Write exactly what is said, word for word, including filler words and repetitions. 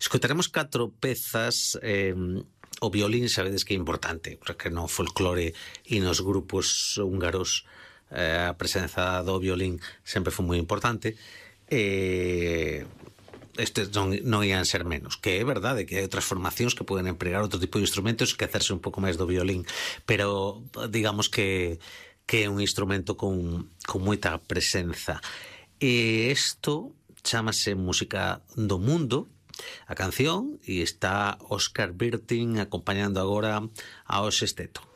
Escoitaremos catro pezas. eh, o violín sabedes que é importante, porque no folclore e nos grupos húngaros eh, a presenza do violín sempre foi moi importante. E estes non, non ian ser menos, que é verdade que hai outras formacións que poden empregar outro tipo de instrumentos que hacerse un pouco máis do violín, pero digamos que que é un instrumento con, con moita presenza. E isto chamase Música do Mundo, a canción, e está Óscar Birting acompañando agora ao sexteto.